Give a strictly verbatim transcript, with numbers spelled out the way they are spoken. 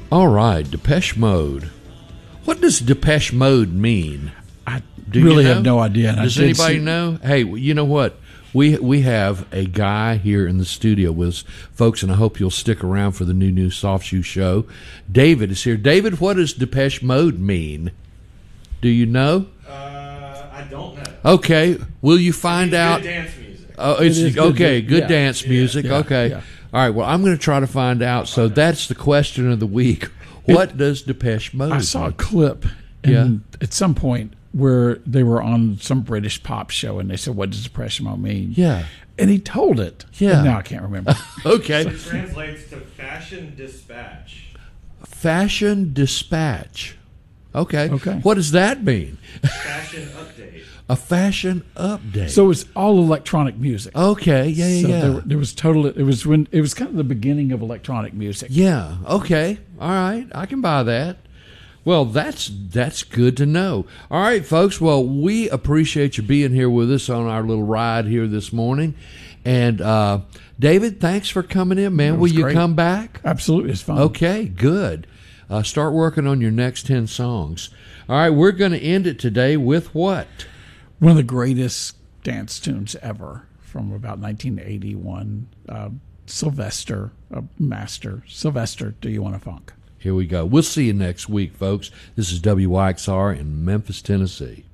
All right, Depeche Mode. What does Depeche Mode mean? I Do really you know? have no idea. and I Does did anybody see- know? Hey, you know what? We we have a guy here in the studio with us, folks, and I hope you'll stick around for the new new Soft Shoe show. David is here. David, what does Depeche Mode mean? Do you know? Uh, I don't know. Okay, will you find It's out? good dance music. Oh, it's It is good okay. mu- Good yeah. dance music. Yeah, Okay. yeah. All right. Well, I'm going to try to find out. So that's the question of the week. What does Depeche Mode? I saw a mean? clip and at some point where they were on some British pop show and they said, what does Depeche Mode mean? Yeah. And he told it. Yeah. And now I can't remember. Okay. It translates to fashion dispatch. Fashion dispatch. Okay. Okay. What does that mean? Fashion update. A fashion update. So it's all electronic music. okay. Yeah. Yeah. So yeah. there, there was total. It was when it was kind of the beginning of electronic music. Yeah. Okay. All right. I can buy that. Well, that's that's good to know. All right, folks. Well, we appreciate you being here with us on our little ride here this morning. And uh, David, thanks for coming in, man. That Will was you great. come back? Absolutely, it's fun. Okay, good. Uh, start working on your next ten songs. All right, we're going to end it today with what? One of the greatest dance tunes ever from about nineteen eighty-one. Uh, Sylvester, a master. Sylvester, Do You Want to Funk? Here we go. We'll see you next week, folks. This is W Y X R in Memphis, Tennessee.